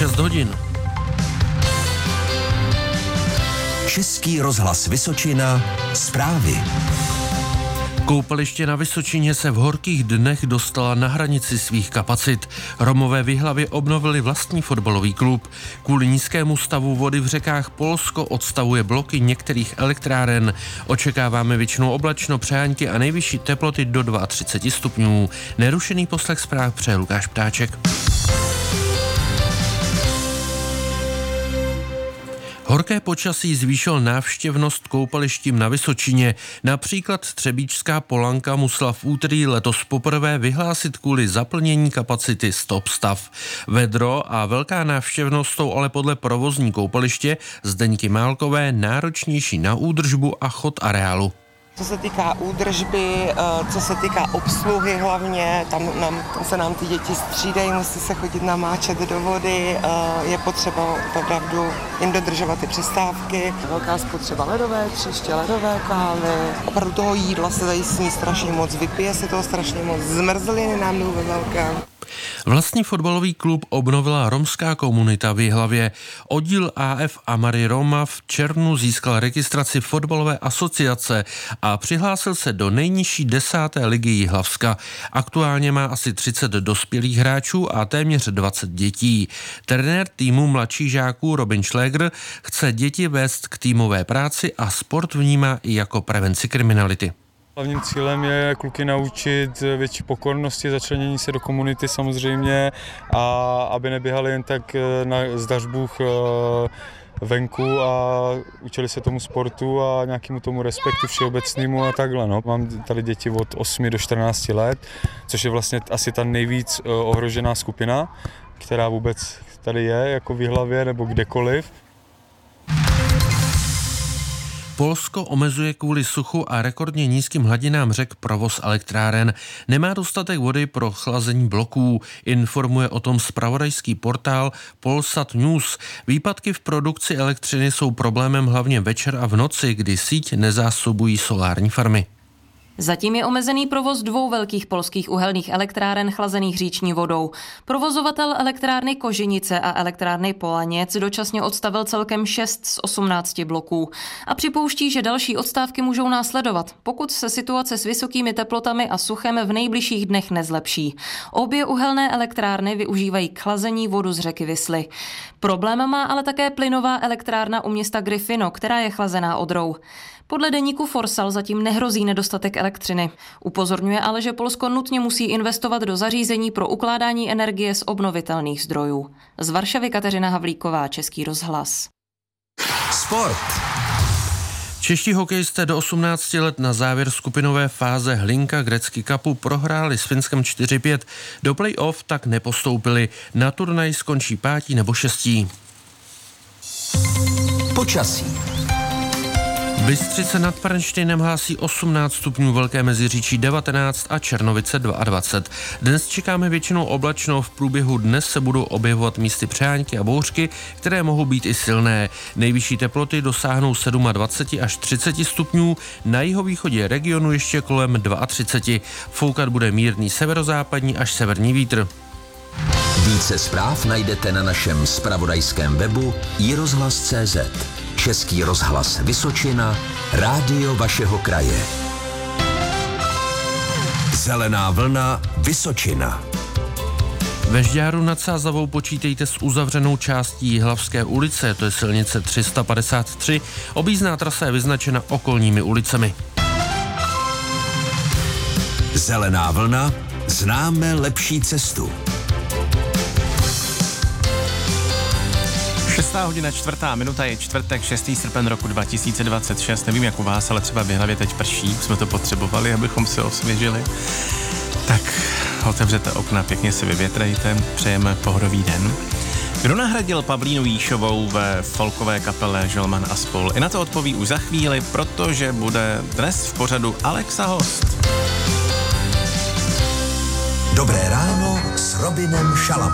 6 hodin. Český rozhlas Vysočina, zprávy. Koupaliště na Vysočině se v horkých dnech dostala na hranici svých kapacit. Romové v Jihlavě obnovili vlastní fotbalový klub. Kvůli nízkému stavu vody v řekách Polsko odstavuje bloky některých elektráren. Očekáváme většinou oblačno, přehánky a nejvyšší teploty do 32 stupňů. Nerušený poslech zpráv přeje Lukáš Ptáček. Horké počasí zvýšil návštěvnost koupalištím na Vysočině. Například Třebíčská Polanka musela v úterý letos poprvé vyhlásit kvůli zaplnění kapacity stop stav. Vedro a velká návštěvnost jsou ale podle provozní koupaliště Zdeňky Málkové náročnější na údržbu a chod areálu. Co se týká údržby, co se týká obsluhy hlavně, tam se nám ty děti střídají, musí se chodit namáčet do vody, je potřeba opravdu jim dodržovat ty přestávky. Velká spotřeba ledové tříště, ledové kávy, opravdu toho jídla se tady sní strašně moc, vypije se toho strašně moc, zmrzliny nám jdou ve velkém. Vlastní fotbalový klub obnovila romská komunita v Jihlavě. Oddíl AF Amary Roma v červnu získal registraci fotbalové asociace a přihlásil se do nejnižší 10. ligy Jihlavska. Aktuálně má asi 30 dospělých hráčů a téměř 20 dětí. Trenér týmu mladších žáků Robin Schläger chce děti vést k týmové práci a sport vnímá i jako prevenci kriminality. Hlavním cílem je kluky naučit větší pokornosti, začlenění se do komunity samozřejmě a aby neběhali jen tak na zdařbůh venku a učili se tomu sportu a nějakému tomu respektu všeobecnému a takhle. No. Mám tady děti od 8 do 14 let, což je vlastně asi ta nejvíc ohrožená skupina, která vůbec tady je, jako v Jihlavě nebo kdekoliv. Polsko omezuje kvůli suchu a rekordně nízkým hladinám řek provoz elektráren. Nemá dostatek vody pro chlazení bloků, informuje o tom zpravodajský portál Polsat News. Výpadky v produkci elektřiny jsou problémem hlavně večer a v noci, kdy síť nezásobují solární farmy. Zatím je omezený provoz 2 velkých polských uhelných elektráren chlazených říční vodou. Provozovatel elektrárny Koženice a elektrárny Polaněc dočasně odstavil celkem 6 z 18 bloků a připouští, že další odstávky můžou následovat, pokud se situace s vysokými teplotami a suchem v nejbližších dnech nezlepší. Obě uhelné elektrárny využívají k chlazení vodu z řeky Visly. Problém má ale také plynová elektrárna u města Gryfino, která je chlazená Odrou. Podle deníku Forsal zatím nehrozí nedostatek elektřiny. Upozorňuje ale, že Polsko nutně musí investovat do zařízení pro ukládání energie z obnovitelných zdrojů. Z Varšavy Kateřina Havlíková, Český rozhlas. Sport. Čeští hokejisté do 18 let na závěr skupinové fáze Hlinka Gretzky Cupu prohráli s Finskem 4-5. Do play-off tak nepostoupili. Na turnaj skončí 5. nebo 6. Počasí. Bystřice nad Pernštejnem hlásí 18 stupňů, Velké Meziříčí 19 a Černovice 22. Dnes čekáme většinou oblačno, v průběhu dnes se budou objevovat místy přehánky a bouřky, které mohou být i silné. Nejvyšší teploty dosáhnou 27 až 30 stupňů, na jihovýchodě regionu ještě kolem 32. Foukat bude mírný severozápadní až severní vítr. Více zpráv najdete na našem zpravodajském webu iRozhlas.cz. Český rozhlas Vysočina, rádio vašeho kraje. Zelená vlna Vysočina. Ve Žďáru nad Sázavou počítejte s uzavřenou částí Jihlavské ulice, to je silnice 353. Objízdná trasa je vyznačena okolními ulicemi. Zelená vlna, známe lepší cestu. 6:04 je čtvrtek, 6. srpen roku 2026. Nevím, jak u vás, ale třeba v Jihlavě teď prší, jsme to potřebovali, abychom se osvěžili. Tak otevřete okna, pěkně si vyvětrejte, přejeme pohodový den. Kdo nahradil Pavlínu Jíšovou ve folkové kapele Žolman a spol? I na to odpoví už za chvíli, protože bude dnes v pořadu Alexa host. Dobré ráno s Robinem Šalapou.